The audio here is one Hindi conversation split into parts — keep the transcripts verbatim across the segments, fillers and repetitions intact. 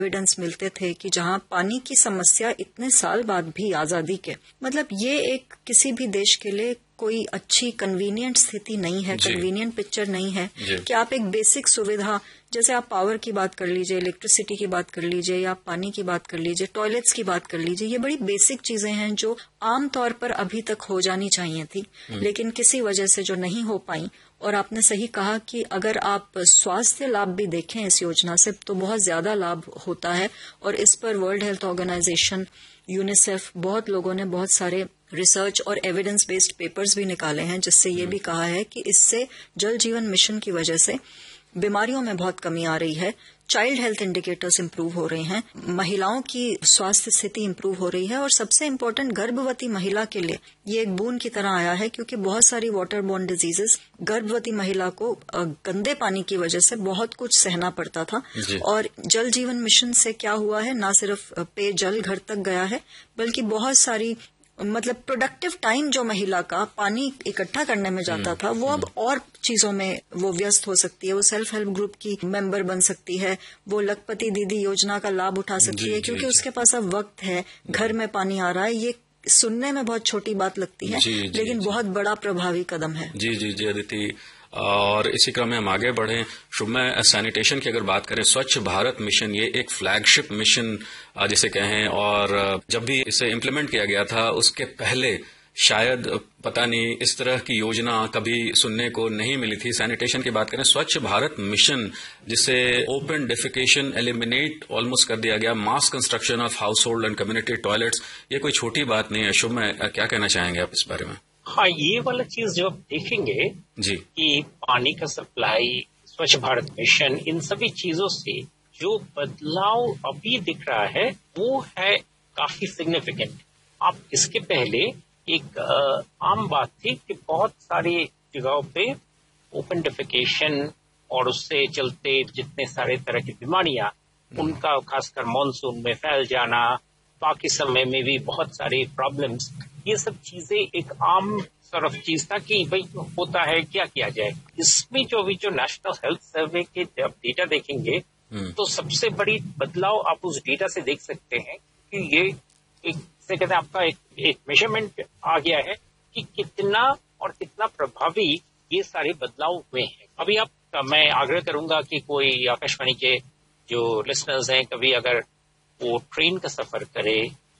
एविडेंस मिलते थे कि जहां पानी की समस्या इतने साल बाद भी आजादी के, मतलब ये एक किसी भी देश के लिए कोई अच्छी कन्वीनियंट स्थिति नहीं है, कन्वीनियंट पिक्चर नहीं है कि आप एक बेसिक सुविधा, जैसे आप पावर की बात कर लीजिए, इलेक्ट्रिसिटी की बात कर लीजिए, या पानी की बात कर लीजिए, टॉयलेट्स की बात कर लीजिए, ये बड़ी बेसिक चीजें हैं जो आम तौर पर अभी तक हो जानी चाहिए थी, लेकिन किसी वजह से जो नहीं हो पाई। और आपने सही कहा कि अगर आप स्वास्थ्य लाभ भी देखें इस योजना से तो बहुत ज्यादा लाभ होता है, और इस पर वर्ल्ड हेल्थ ऑर्गेनाइजेशन, यूनिसेफ, बहुत लोगों ने बहुत सारे रिसर्च और एविडेंस बेस्ड पेपर्स भी निकाले हैं, जिससे ये भी कहा है कि इससे जल जीवन मिशन की वजह से बीमारियों में बहुत कमी आ रही है, चाइल्ड हेल्थ इंडिकेटर्स इंप्रूव हो रहे हैं, महिलाओं की स्वास्थ्य स्थिति इंप्रूव हो रही है, और सबसे इम्पोर्टेंट गर्भवती महिला के लिए ये एक बून की तरह आया है, क्योंकि बहुत सारी वाटर बोर्न डिजीजेस गर्भवती महिला को गंदे पानी की वजह से बहुत कुछ सहना पड़ता था। और जल जीवन मिशन से क्या हुआ है, न सिर्फ पेयजल घर तक गया है, बल्कि बहुत सारी मतलब प्रोडक्टिव टाइम जो महिला का पानी इकट्ठा करने में जाता था, वो अब और चीजों में वो व्यस्त हो सकती है। वो सेल्फ हेल्प ग्रुप की मेंबर बन सकती है, वो लखपति दीदी योजना का लाभ उठा सकती है, क्योंकि उसके पास अब वक्त है, घर में पानी आ रहा है। ये सुनने में बहुत छोटी बात लगती है, जी, जी, लेकिन जी, बहुत बड़ा प्रभावी कदम है। जी जी जी अदिति, और इसी क्रम में हम आगे बढ़े। शुभ, सैनिटेशन की अगर बात करें, स्वच्छ भारत मिशन ये एक फ्लैगशिप मिशन जिसे कहें, और जब भी इसे इम्प्लीमेंट किया गया था उसके पहले शायद पता नहीं इस तरह की योजना कभी सुनने को नहीं मिली थी। सैनिटेशन की बात करें, स्वच्छ भारत मिशन जिसे ओपन डेफिकेशन एलिमिनेट ऑलमोस्ट कर दिया गया, मास construction of house hold and community toilets, ये कोई छोटी बात नहीं है। शुभ, में क्या कहना चाहेंगे आप इस बारे में? हाँ, ये वाला चीज जो आप देखेंगे जी कि पानी का सप्लाई, स्वच्छ भारत मिशन, इन सभी चीजों से जो बदलाव अभी दिख रहा है वो है काफी सिग्निफिकेंट। आप इसके पहले एक आ, आम बात थी कि बहुत सारी जगहों पे ओपन डेफिकेशन और उससे चलते जितने सारे तरह की बीमारियां, उनका खासकर मॉनसून में फैल जाना, बाकी समय में भी बहुत सारे प्रॉब्लम्स, ये सब चीजें एक आम सॉर्ट ऑफ चीज था कि भाई होता है, क्या किया जाए। इसमें जो अभी जो नेशनल हेल्थ सर्वे के जब डेटा देखेंगे तो सबसे बड़ी बदलाव आप उस डेटा से देख सकते हैं कि ये एक से कहते हैं आपका एक, एक मेजरमेंट आ गया है कि कितना और कितना प्रभावी ये सारे बदलाव हुए हैं। अभी आप, मैं आग्रह करूंगा कि कोई आकाशवाणी के जो लिसनर्स हैं, कभी अगर वो ट्रेन का सफर करे,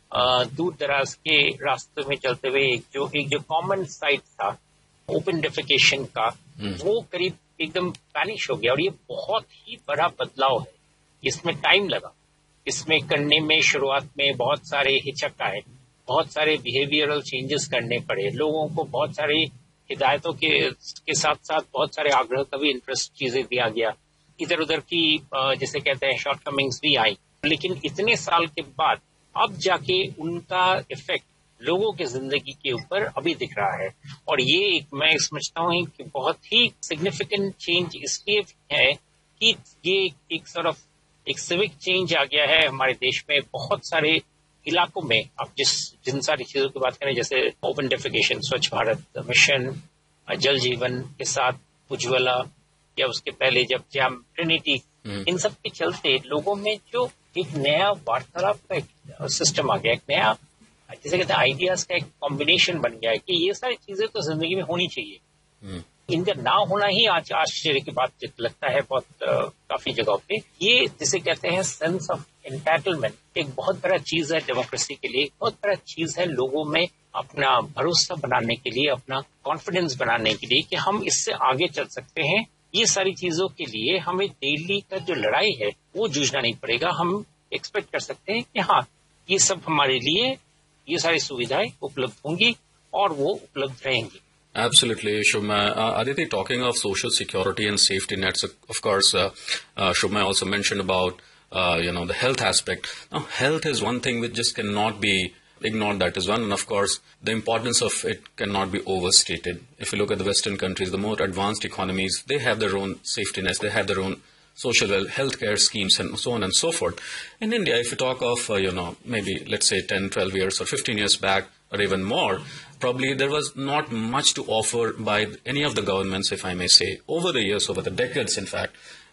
दूर दराज के रास्ते में चलते हुए एक जो एक जो कॉमन साइट था ओपन डेफिकेशन का, वो करीब एकदम वैनिश हो गया। और ये बहुत ही बड़ा बदलाव है। इसमें टाइम लगा, इसमें करने में शुरुआत में बहुत सारे हिचक आए, बहुत सारे बिहेवियरल चेंजेस करने पड़े, लोगों को बहुत सारी हिदायतों के के साथ साथ बहुत सारे आग्रह का भी इंटरेस्ट चीजें दिया गया, इधर उधर की जैसे कहते हैं शॉर्ट कमिंग्स भी आई, लेकिन इतने साल के बाद अब जाके उनका इफेक्ट लोगों की जिंदगी के ऊपर अभी दिख रहा है। और ये एक मैं समझता हूँ कि बहुत ही सिग्निफिकेंट चेंज इसलिए है कि ये एक सॉर्ट ऑफ एक सिविक चेंज आ गया है हमारे देश में। बहुत सारे इलाकों में आप जिस जिन सारी चीजों की बात करें, जैसे ओपन डेफिकेशन, स्वच्छ भारत मिशन, जल जीवन के साथ उज्ज्वला, या उसके पहले जब जैम ट्रिनिटी, इन सब के चलते लोगों में जो एक नया वार्तालाप का एक सिस्टम आ गया, एक नया जैसे कहते हैं आइडियाज का एक कॉम्बिनेशन बन गया है कि ये सारी चीजें तो जिंदगी में होनी चाहिए। इनका ना होना ही आज आश्चर्य की बात लगता है बहुत आ, काफी जगहों पे। ये जिसे कहते हैं सेंस ऑफ एंटाइटलमेंट, एक बहुत बड़ा चीज है डेमोक्रेसी के लिए, बहुत बड़ा चीज है लोगों में अपना भरोसा बनाने के लिए, अपना कॉन्फिडेंस बनाने के लिए कि हम इससे आगे चल सकते हैं। ये सारी चीजों के लिए हमें डेली का जो लड़ाई है वो जूझना नहीं पड़ेगा। हम एक्सपेक्ट कर सकते हैं कि हाँ, ये सब हमारे लिए ये सारी सुविधाएं उपलब्ध होंगी और वो उपलब्ध रहेंगी। Absolutely, Shubhma. Uh, Aditi, talking of social security and safety nets, of course, uh, uh, Shubhma also mentioned about, uh, you know, the health aspect. Now, health is one thing which just cannot be ignored. That is one. And of course, the importance of it cannot be overstated. If you look at the Western countries, the more advanced economies, they have their own safety nets. They have their own social healthcare schemes and so on and so forth. In India, if you talk of, uh, you know, maybe let's say ten, twelve years or fifteen years back or even more, probably there was not much to offer by any of the governments, if I may say. Over the years, over the decades, in fact,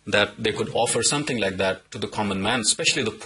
that they could offer something like that to the common man, especially the